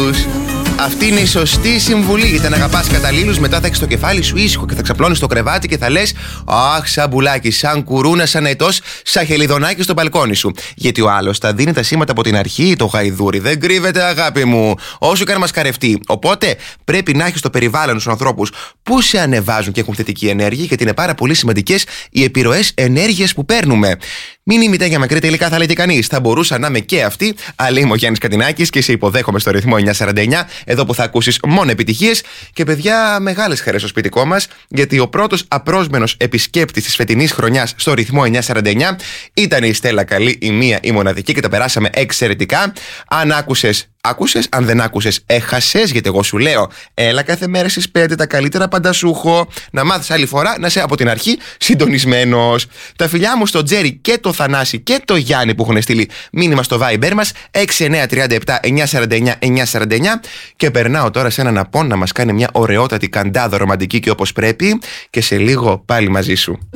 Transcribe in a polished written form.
καταλήλους. Αυτή είναι η σωστή συμβουλή. Γιατί αν αγαπάς καταλήλους, μετά θα έχεις το κεφάλι σου ήσυχο και θα ξαπλώνεις στο κρεβάτι και θα λες: αχ, σαν μπουλάκι, σαν κουρούνα, σαν αετός, σαν χελιδονάκι στο μπαλκόνι σου. Γιατί ο άλλος θα δίνει τα σήματα από την αρχή, το γαϊδούρι. Δεν κρύβεται, αγάπη μου. Όσο και αν μας καρευτεί. Οπότε πρέπει να έχεις στο περιβάλλον σου ανθρώπους που σε ανεβάζουν και έχουν θετική ενέργεια, γιατί είναι πάρα πολύ σημαντικές οι επιρροές ενέργειας που παίρνουμε. Μην ημιτέ για μακρύ, τελικά θα λέει και κανείς. Θα μπορούσα να είμαι και αυτή, αλλά είμαι ο Γιάννης Κατινάκης και σε υποδέχομαι στο ρυθμό 949, εδώ που θα ακούσεις μόνο επιτυχίες. Και παιδιά, μεγάλες χαρές στο σπιτικό μας, γιατί ο πρώτος απρόσμενος επισκέπτης της φετινής χρονιάς στο ρυθμό 949 ήταν η Στέλλα Καλή, η μία, η μοναδική, και τα περάσαμε εξαιρετικά. Αν άκουσες, άκουσες, αν δεν άκουσες, έχασες, γιατί εγώ σου λέω: έλα κάθε μέρα στις 5, τα καλύτερα πάντα σου έχω. Να μάθεις άλλη φορά να είσαι από την αρχή συντονισμένος. Τα φιλιά μου στο Τζέρι και το Θανάση και το Γιάννη που έχουν στείλει μήνυμα στο Viber μας 6937 949 949. Και περνάω τώρα σε έναν απόν να μας κάνει μια ωραιότατη καντάδα ρομαντική και όπως πρέπει. Και σε λίγο πάλι μαζί σου.